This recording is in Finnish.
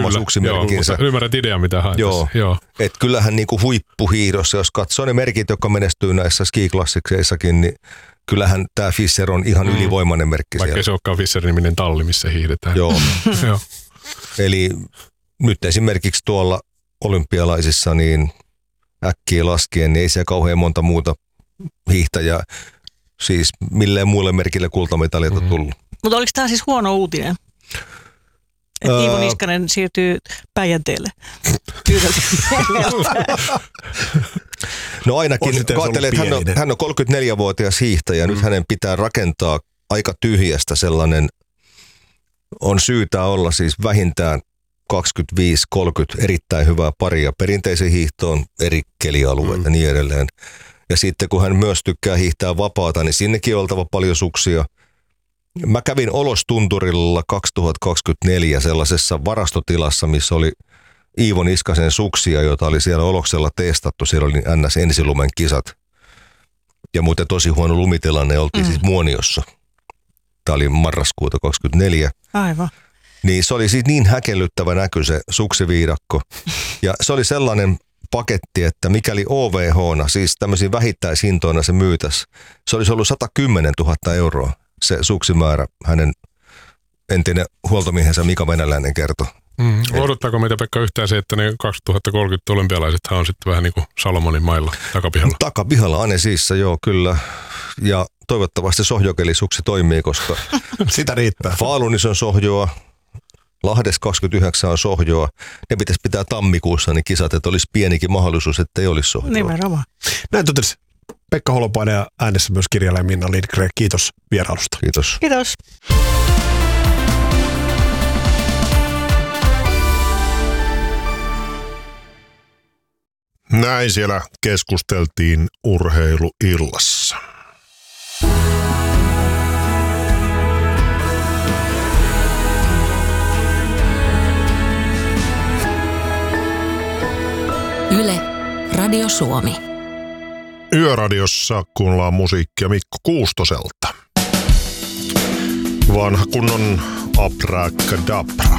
oma suksimerkkinsä. Joo, ymmärrät ideaa, mitä haet. Joo. Et kyllähän niinku huippuhiihdossa, jos katsoo ne merkit, jotka menestyy näissä skiklassikseissakin, niin kyllähän tämä Fischer on ihan ylivoimainen merkki. Vaikka se olekaan Fischer-niminen talli, missä hiihdetään. Joo. Eli nyt esimerkiksi tuolla olympialaisissa niin äkkiä laskien, niin ei siellä kauhean monta muuta hiihtäjää, siis milleen muille merkille kultamitalit on tullut. Mutta oliko tämä siis huono uutinen? Että Iivo Niskanen siirtyy Päijänteelle. No ainakin, ajattelee, että hän on 34-vuotias hiihtäjä, nyt hänen pitää rakentaa aika tyhjästä sellainen, on syytä olla siis vähintään 25-30 erittäin hyvää paria perinteisen hiihtoon, eri kelialueita ja niin edelleen. Ja sitten kun hän myös tykkää hiihtää vapaata, niin sinnekin on oltava paljon suksia. Mä kävin Olostunturilla 2024 sellaisessa varastotilassa, missä oli Iivo Niskasen suksia, joita oli siellä Oloksella testattu. Siellä oli NS ensilumen kisat. Ja muuten tosi huono lumitilanne, oltiin siis Muoniossa. Tämä oli marraskuuta 2024. Aivan. Niin se oli siis niin häkellyttävä näky se suksiviidakko. Ja se oli sellainen paketti, että mikäli OVH:na, siis tämmöisiin vähittäishintoina se myytäisi, se olisi ollut 110 000 euroa se suksimäärä, hänen entinen huoltomiehensä Mika Venäläinen kertoi. Odottaako meitä, Pekka, yhtään se, että ne 2030 olympialaisethan on sitten vähän niin kuin Salomonin mailla takapihalla? Takapihalla, Anesiissä, joo, kyllä. Ja toivottavasti sohjokelisuksi toimii, koska sitä riittää. Falunissa on sohjoa, Lahdessa 29 on sohjoa. Ne pitäisi pitää tammikuussa niin kisat, että olisi pienikin mahdollisuus, että ei olisi sohjoa. Nimenomaan. Näin totesi Pekka Holopainen ja äänessä myös kirjailija Minna Lindgren. Kiitos vierailusta. Kiitos. Kiitos. Näin siellä keskusteltiin urheiluillassa. Yle, Radio Suomi. Yöradiossa kuunnellaan musiikkia Mikko Kuustoselta. Vanha kunnon Abracadabra.